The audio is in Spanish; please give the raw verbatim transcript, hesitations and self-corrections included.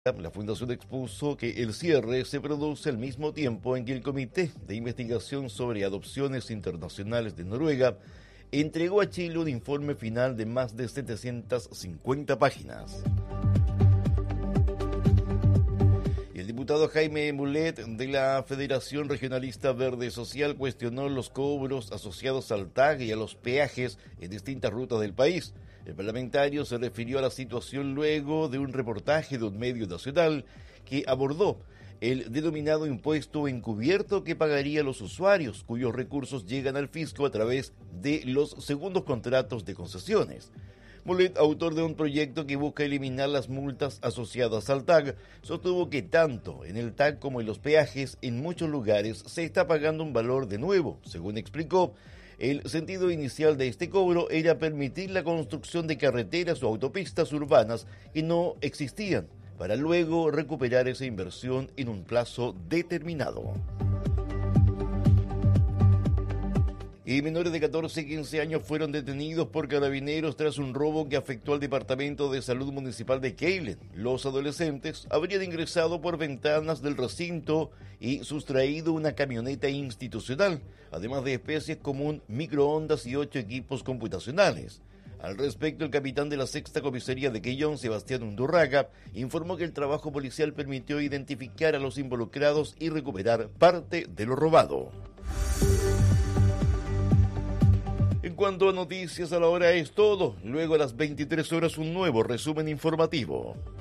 La fundación expuso que el cierre se produce al mismo tiempo en que el Comité de Investigación sobre Adopciones Internacionales de Noruega entregó a Chile un informe final de más de setecientas cincuenta páginas. El diputado Jaime Mulet de la Federación Regionalista Verde Social cuestionó los cobros asociados al T A G y a los peajes en distintas rutas del país. El parlamentario se refirió a la situación luego de un reportaje de un medio nacional que abordó el denominado impuesto encubierto que pagarían los usuarios cuyos recursos llegan al fisco a través de los segundos contratos de concesiones. Mulet, autor de un proyecto que busca eliminar las multas asociadas al T A G, sostuvo que tanto en el T A G como en los peajes en muchos lugares se está pagando un valor de nuevo. Según explicó, el sentido inicial de este cobro era permitir la construcción de carreteras o autopistas urbanas que no existían, para luego recuperar esa inversión en un plazo determinado. Y menores de catorce y quince años fueron detenidos por carabineros tras un robo que afectó al Departamento de Salud Municipal de Keilen. Los adolescentes habrían ingresado por ventanas del recinto y sustraído una camioneta institucional, además de especies como un microondas y ocho equipos computacionales. Al respecto, el capitán de la sexta comisaría de Quellón, Sebastián Undurraga, informó que el trabajo policial permitió identificar a los involucrados y recuperar parte de lo robado. En cuanto a noticias a la hora es todo. Luego a las veintitrés horas un nuevo resumen informativo.